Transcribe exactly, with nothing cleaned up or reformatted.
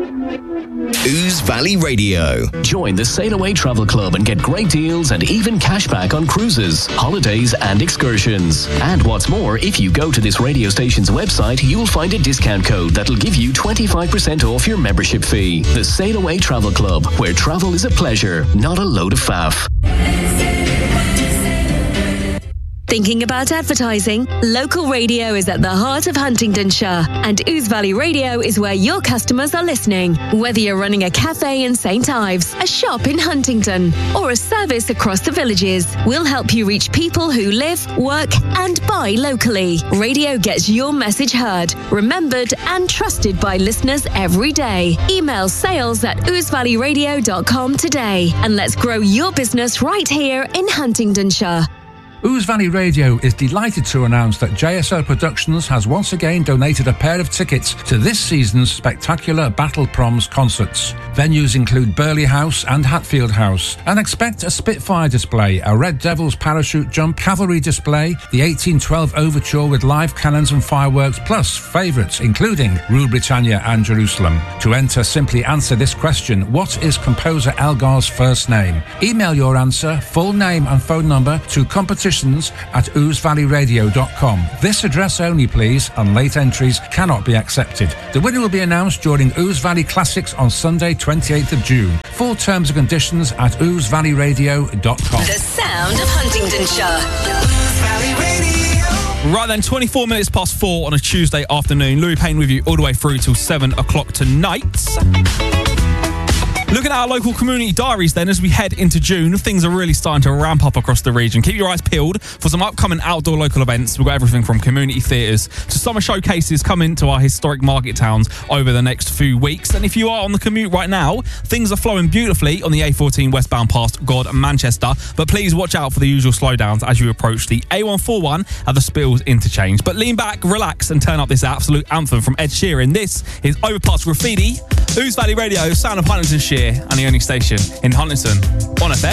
Ouse Valley Radio. Join the Sail Away Travel Club and get great deals and even cashback on cruises, holidays and excursions. And what's more, if you go to this radio station's website, you'll find a discount code that'll give you twenty-five percent off your membership fee. The Sail Away Travel Club, where travel is a pleasure, not a load of faff. Thinking about advertising? Local radio is at the heart of Huntingdonshire, and Ouse Valley Radio is where your customers are listening. Whether you're running a cafe in Saint Ives, a shop in Huntingdon, or a service across the villages, we'll help you reach people who live, work, and buy locally. Radio gets your message heard, remembered, and trusted by listeners every day. Email sales at ouse valley radio dot com today, and let's grow your business right here in Huntingdonshire. Ouse Valley Radio is delighted to announce that J S O Productions has once again donated a pair of tickets to this season's spectacular Battle Proms concerts. Venues include Burley House and Hatfield House, and expect a Spitfire display, a Red Devils parachute jump, cavalry display, the eighteen twelve Overture with live cannons and fireworks, plus favourites including Rule Britannia and Jerusalem. To enter, simply answer this question: what is composer Elgar's first name? Email your answer, full name and phone number to competition at ouse valley radio dot com. This address only, please, and late entries cannot be accepted. The winner will be announced during Ouse Valley Classics on Sunday, twenty-eighth of June. Full terms and conditions at ouse valley radio dot com. The sound of Huntingdonshire. Ouse Valley Radio. Right then, twenty-four minutes past four on a Tuesday afternoon. Louis Payne with you all the way through till seven o'clock tonight. Looking at our local community diaries then, as we head into June, things are really starting to ramp up across the region. Keep your eyes peeled for some upcoming outdoor local events. We've got everything from community theatres to summer showcases coming to our historic market towns over the next few weeks. And if you are on the commute right now, things are flowing beautifully on the A fourteen westbound past God and Manchester. But please watch out for the usual slowdowns as you approach the A one forty-one at the Spills interchange. But lean back, relax and turn up this absolute anthem from Ed Sheeran. This is Overpass Graffiti, Ouse Valley Radio, sound of Huntingdonshire, and the only station in Huntington on F M.